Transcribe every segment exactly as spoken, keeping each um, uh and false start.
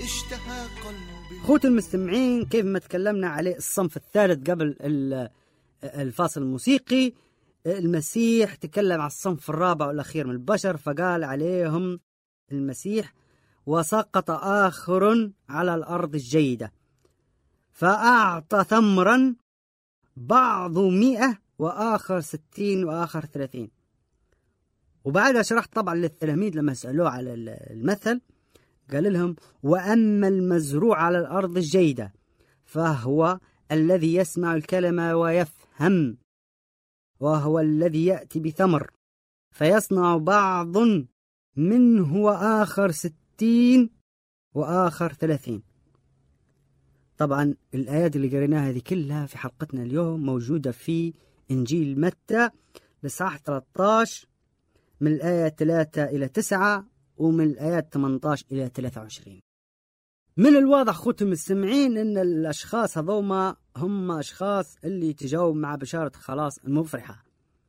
اشتهى قلبي. خوت المستمعين، كيف ما تكلمنا عليه الصنف الثالث قبل الفاصل الموسيقي، المسيح تكلم على الصنف الرابع والأخير من البشر، فقال عليهم المسيح: وسقط آخر على الأرض الجيدة فأعطى ثمرا، بعض مئة وآخر ستين وآخر ثلاثين. وبعدها شرحت طبعا للتلاميذ لما سألوه على المثل، قال لهم: وأما المزروع على الأرض الجيدة فهو الذي يسمع الكلمة ويفهم، وهو الذي يأتي بثمر فيصنع بعض منه وآخر ستين وآخر ثلاثين. طبعا الآيات اللي قريناها هذه كلها في حلقتنا اليوم موجودة في إنجيل متى بصحاح ثلاثة عشر من الآية ثلاثة إلى تسعة ومن الآيات ثمانية عشر إلى ثلاثة وعشرين. من الواضح خوتم المستمعين أن الأشخاص هذوما هم أشخاص اللي تجاوب مع بشارة خلاص المفرحة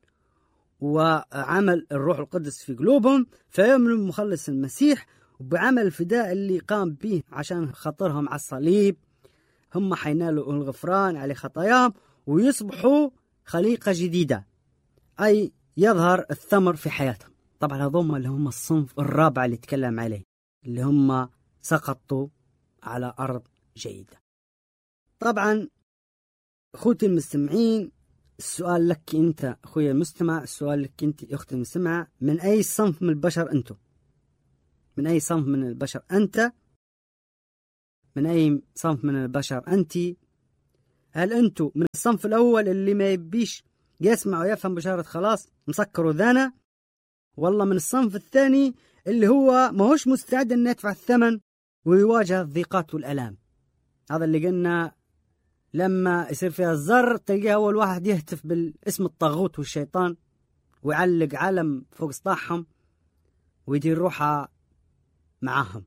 وعمل الروح القدس في قلوبهم، فيؤمنوا بمخلص المسيح وبعمل الفداء اللي قام به عشان خاطرهم على الصليب. هم حينالوا الغفران على خطاياهم ويصبحوا خليقة جديدة، أي يظهر الثمر في حياتهم. طبعا هذوما اللي هم الصنف الرابع اللي تكلم عليه، اللي هم سقطوا على أرض جيدة. طبعا أخوتي المستمعين، السؤال لك أنت أخوي المستمع، السؤال لك أنت أختي المستمع: من أي صنف من البشر أنتم؟ من أي صنف من البشر أنت؟ من أي صنف من البشر أنت؟ هل أنتم من الصنف الأول اللي ما يبيش يسمع ويفهم بشارة خلاص مسكر ذانا، والله من الصنف الثاني اللي هو ما هوش مستعد أن يدفع الثمن ويواجه الضيقات والألام؟ هذا اللي قلنا لما يصير فيها الزر تلقى أول واحد يهتف بالاسم الطاغوت والشيطان ويعلق علم فوق سطاحهم ويدير روحه معاهم.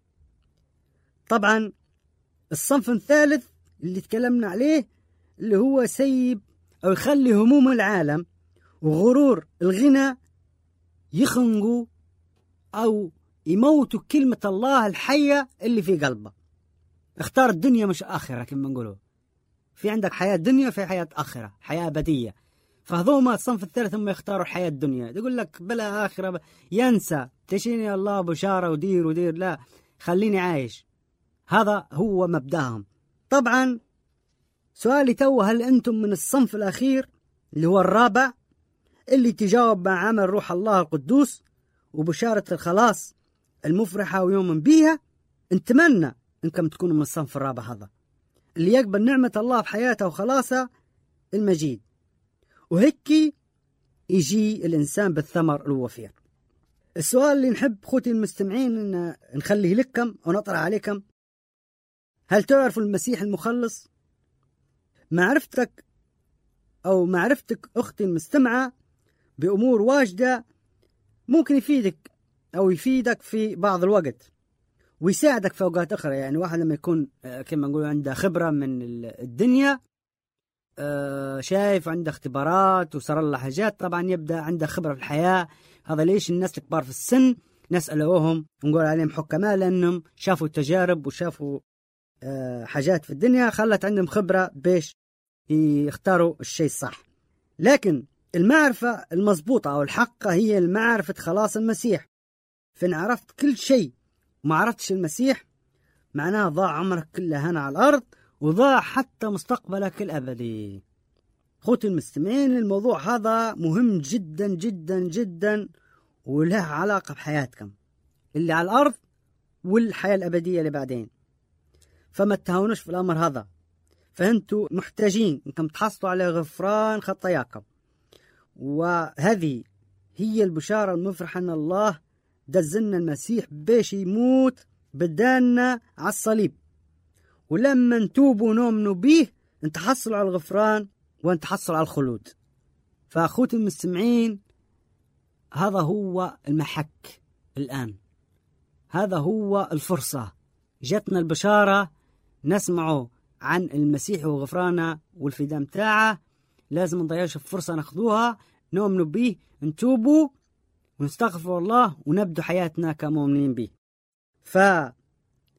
طبعا الصنف الثالث اللي تكلمنا عليه اللي هو سيب أو يخلي هموم العالم وغرور الغنى يخنقوا أو يموتوا كلمة الله الحية اللي في قلبه. اختار الدنيا مش آخرة كما نقوله، في عندك حياة دنيا في حياة آخرة، حياة أبدية. فهذوما الصنف الثالث هم يختاروا الحياة الدنيا، يقول لك بلا آخرة ب... ينسى تشيني الله بشارة ودير ودير، لا خليني عايش. هذا هو مبدأهم. طبعا سؤالي تو، هل أنتم من الصنف الأخير اللي هو الرابع اللي تجاوب مع عمل روح الله القدوس وبشارة الخلاص المفرحة ويؤمن بيها؟ نتمنى أنكم تكونوا من الصنف الرابع هذا اللي يقبل نعمة الله في حياته وخلاصه المجيد، وهيك يجي الإنسان بالثمر الوفير. السؤال اللي نحب خوتي المستمعين إن نخليه لكم ونطرح عليكم: هل تعرفوا المسيح المخلص؟ معرفتك أو معرفتك أختي المستمعة بأمور واجدة ممكن يفيدك أو يفيدك في بعض الوقت ويساعدك في أوقات أخرى. يعني واحد لما يكون كما نقول عنده خبرة من الدنيا، شايف عنده اختبارات وصار له حاجات، طبعا يبدأ عنده خبرة في الحياة. هذا ليش الناس الكبار في السن نسألوهم ونقول عليهم حكماء، لأنهم شافوا تجارب وشافوا حاجات في الدنيا خلت عندهم خبرة بيش يختاروا الشيء الصح. لكن المعرفة المضبوطة أو الحقة هي المعرفة خلاص المسيح. فإن عرفت كل شيء وما عرفتش المسيح معناه ضاع عمرك كله هنا على الأرض وضاع حتى مستقبلك الأبدي. خوتي المستمعين، الموضوع هذا مهم جدا جدا جدا وله علاقة بحياتكم اللي على الأرض والحياة الأبدية اللي بعدين، فما تهاونوش في الأمر هذا. فأنتوا محتاجين أنكم تحصلوا على غفران خطاياكم، وهذه هي البشارة المفرحة أن الله دزلنا المسيح بيش يموت بدالنا على الصليب، ولما نتوبوا ونؤمنوا به نتحصلوا على الغفران ونتحصلوا على الخلود. فأخوتي المستمعين، هذا هو المحك الآن، هذا هو الفرصة. جاتنا البشارة نسمعوا عن المسيح وغفرانه والفداء متاعه، لازم نضيعش الفرصة ناخذوها، نؤمنوا به، نتوبوا ونستغفر الله ونبدو حياتنا كمؤمنين به. فهذا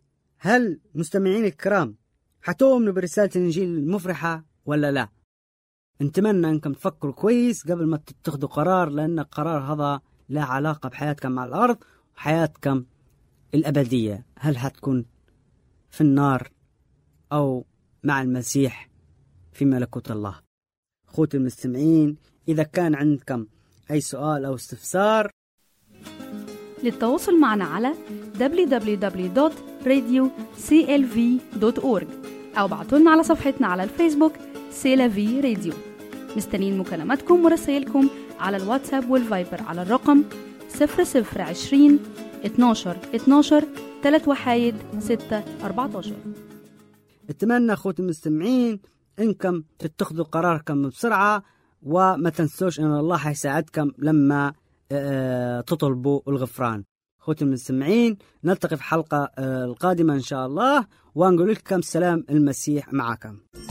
هل مستمعين الكرام حتؤمنوا برسالة الإنجيل المفرحة ولا لا؟ نتمنى أنكم تفكروا كويس قبل ما تتخذوا قرار، لأن القرار هذا لا علاقة بحياتكم مع الأرض وحياتكم الأبدية. هل هتكون في النار أو مع المسيح في ملكوت الله؟ أخوتي المستمعين، إذا كان عندكم أي سؤال أو استفسار، للتواصل معنا على دبليو دبليو دبليو دوت راديو سي إل في دوت أورج أو بعتولنا على صفحتنا على الفيسبوك سيلافي راديو. مستنين مكالماتكم ورسائلكم على الواتساب والفايبر على الرقم صفر صفر عشرين اتناشر اتناشر تلات وحايد ستة أربعتاشر. اتمنى أخوتي المستمعين إنكم تتخذوا قراركم بسرعة، وما تنسوش أن الله حيساعدكم لما تطلبوا الغفران. أخوتي المستمعين، نلتقي في حلقة القادمة إن شاء الله، ونقول لكم سلام المسيح معكم.